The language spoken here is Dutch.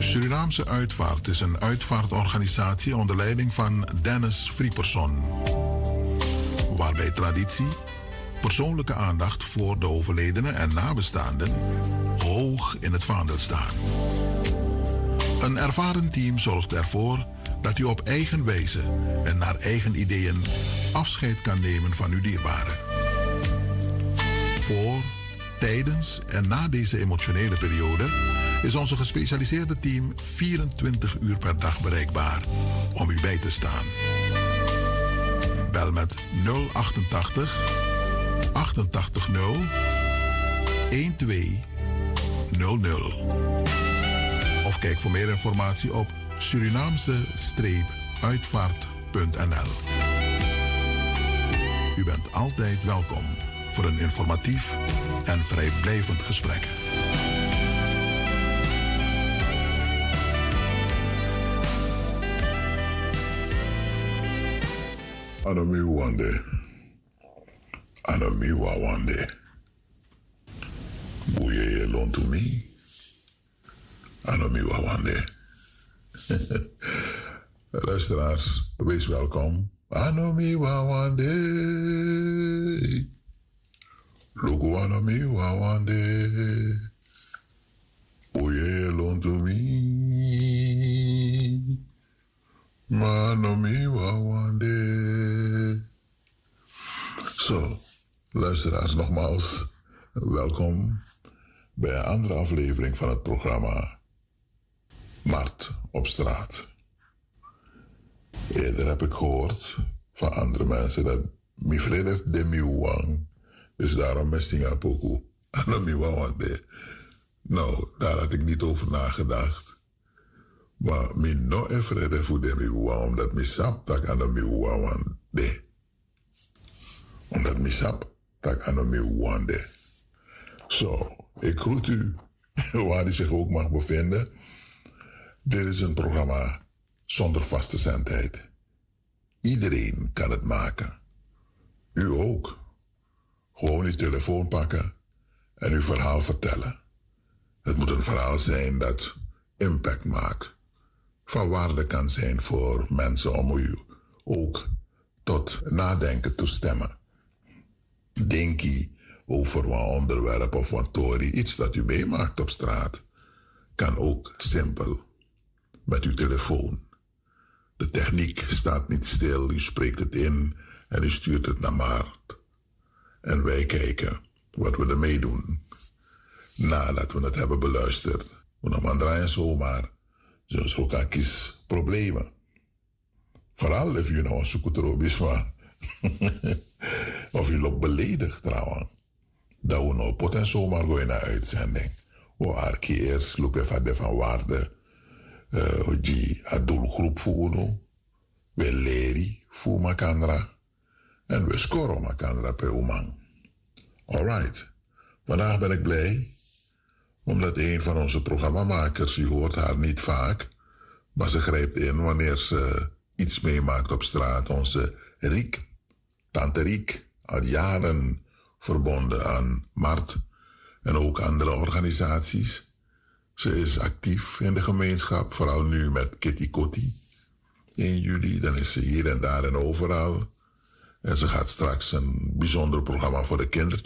Surinaamse Uitvaart is een uitvaartorganisatie onder leiding van Dennis Frieperson, waarbij traditie, persoonlijke aandacht voor de overledenen en nabestaanden hoog in het vaandel staan. Een ervaren team zorgt ervoor dat u op eigen wijze en naar eigen ideeën afscheid kan nemen van uw dierbaren. Voor, tijdens en na deze emotionele periode is onze gespecialiseerde team 24 uur per dag bereikbaar om u bij te staan. Bel met 088 88 0 1200. Of kijk voor meer informatie op Surinaamse-uitvaart.nl. U bent altijd welkom voor een informatief en vrijblijvend gesprek. Anomi wande. Anomi wawande. Boeye lontumi. Anomi wawande. Luisteraars, wees welkom. Anomi wawande. Logo anomi wawande. Boeye lontumi. Manomi wawande. Zo, luisteraars, nogmaals welkom bij een andere aflevering van het programma Mart op straat. Eerder heb ik gehoord van andere mensen dat Mifredef de Miwang, dus daarom met Singapore, Anomi wawande. Nou, daar had ik niet over nagedacht. Maar min no efrede voor de miwang, omdat mi sap tak aan de miwang de. Omdat mi sap tak aan de miwang de. Zo, ik groet u, waar u zich ook mag bevinden. Dit is een programma zonder vaste zendtijd. Iedereen kan het maken. U ook. Gewoon uw telefoon pakken en uw verhaal vertellen. Het moet een verhaal zijn dat impact maakt. Van waarde kan zijn voor mensen om u ook tot nadenken te stemmen. Denk je over een onderwerp of een story, iets dat u meemaakt op straat, kan ook simpel met uw telefoon. De techniek staat niet stil, u spreekt het in en u stuurt het naar Mart. En wij kijken wat we ermee doen. Nadat we het hebben beluisterd. We dan draaien zomaar. Dus ook aan kies problemen. Vooral als je nou een zoeketrobisch maar. Of je loopt beledigd trouwens. Dat we nou poten zomaar gooien naar uitzending. We arkie eerst look even de van waarde. Die een doelgroep voeren. We leren voor makandra. En we scoren makandra per umang. Alright. Vandaag ben ik blij. Omdat een van onze programmamakers, u hoort haar niet vaak, maar ze grijpt in wanneer ze iets meemaakt op straat. Onze Riek, tante Riek, al jaren verbonden aan Mart en ook andere organisaties. Ze is actief in de gemeenschap, vooral nu met Kitty Kotti. In juli, dan is ze hier en daar en overal. En ze gaat straks een bijzonder programma voor de kinderen